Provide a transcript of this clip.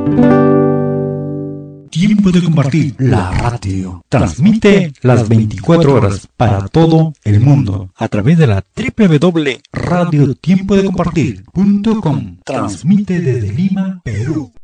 Tiempo de compartir, la radio. Transmite las 24 horas para todo el mundo a través de la www.radiotiempodecompartir.com. Transmite desde Lima, Perú.